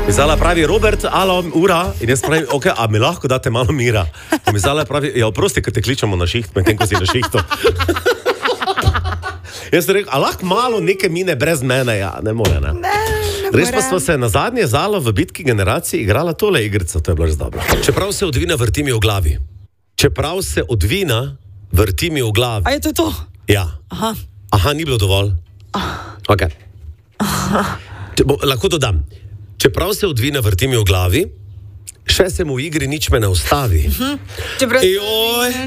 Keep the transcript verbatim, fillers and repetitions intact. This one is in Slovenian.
Zala pravi, Robert, alo, ura, in jaz pravi, ok, a mi lahko date malo mira. In mi Zala pravi, ja, oprosti, ker te kličemo na šiht, medtem ko si na šihtu. Jaz sem rekel, a lahko malo neke mine brez mene, ja, ne more, ne. Ne, ne Res pa smo se na zadnje Zalo v bitki generacij igrala tole igrico, to je bilo res dobro. Čeprav se odvina, vrti mi v glavi. Čeprav se odvina, vrti mi v glavi. A je to to? Ja. Aha. Aha, ni bilo dovolj. Ok. Če, bo, lahko dodam. Čeprav se odvina, vrti mi v glavi, še se mu v igri nič me ne ustavi. Čeprav... Joj.